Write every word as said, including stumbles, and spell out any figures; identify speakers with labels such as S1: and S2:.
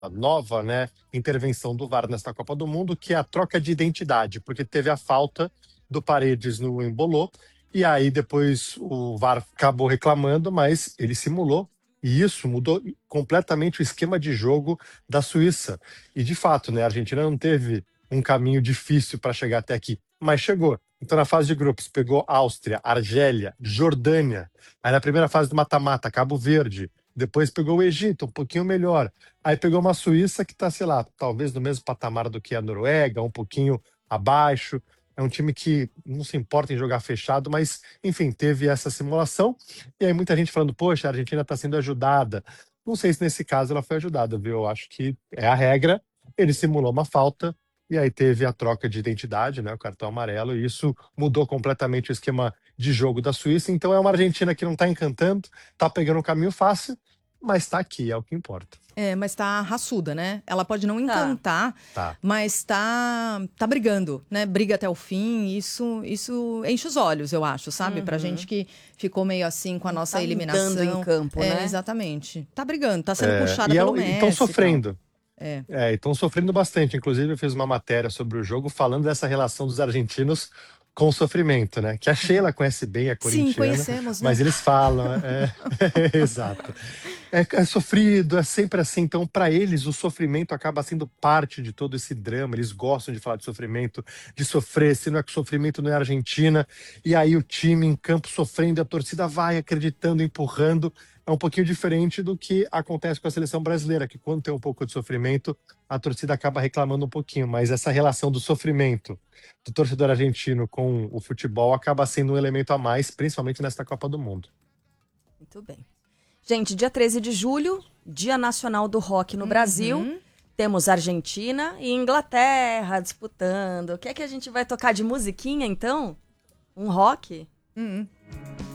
S1: nova, né, intervenção do V A R nesta Copa do Mundo, que é a troca de identidade, porque teve a falta do Paredes no Embolô, e aí depois o V A R acabou reclamando, mas ele simulou, e isso mudou completamente o esquema de jogo da Suíça. E de fato, né, a Argentina não teve um caminho difícil para chegar até aqui, mas chegou. Então, na fase de grupos, pegou Áustria, Argélia, Jordânia. Aí, na primeira fase do mata-mata, Cabo Verde. Depois pegou o Egito, um pouquinho melhor. Aí pegou uma Suíça que está, sei lá, talvez no mesmo patamar do que a Noruega, um pouquinho abaixo. É um time que não se importa em jogar fechado, mas, enfim, teve essa simulação. E aí muita gente falando, poxa, a Argentina está sendo ajudada. Não sei se nesse caso ela foi ajudada, viu? Eu acho que é a regra. Ele simulou uma falta, e aí teve a troca de identidade, né, o cartão amarelo, e isso mudou completamente o esquema de jogo da Suíça. Então é uma Argentina que não está encantando, está pegando um caminho fácil, mas está aqui, é o que importa.
S2: É, mas tá raçuda, né? Ela pode não encantar,
S1: Tá.
S2: mas tá, tá brigando, né? Briga até o fim, isso, isso enche os olhos, eu acho, sabe?
S3: Uhum.
S2: Pra gente que ficou meio assim com a nossa
S3: Tá
S2: eliminação.
S3: andando em campo,
S2: é,
S3: né?
S2: Exatamente. Tá brigando, tá sendo
S1: É,
S2: puxada
S1: e
S2: pelo Messi.
S1: estão
S2: e tal.
S1: sofrendo.
S2: É.
S1: É, estão sofrendo bastante. Inclusive, eu fiz uma matéria sobre o jogo falando dessa relação dos argentinos com o sofrimento, né? Que a Sheila conhece bem, a
S2: Sim,
S1: corintiana,
S2: conhecemos, né?
S1: mas eles falam, é, exato. É, é sofrido, é sempre assim. Então, para eles, o sofrimento acaba sendo parte de todo esse drama. Eles gostam de falar de sofrimento, de sofrer. Se não é que o sofrimento não é Argentina, e aí o time em campo sofrendo, a torcida vai acreditando, empurrando. É um pouquinho diferente do que acontece com a seleção brasileira, que quando tem um pouco de sofrimento, a torcida acaba reclamando um pouquinho. Mas essa relação do sofrimento do torcedor argentino com o futebol acaba sendo um elemento a mais, principalmente nesta Copa do Mundo.
S3: Muito bem. Gente, dia treze de julho, Dia Nacional do Rock no Brasil.
S2: Uhum.
S3: Temos Argentina e Inglaterra disputando. O que é que a gente vai tocar de musiquinha, então? Um rock?
S2: Uhum.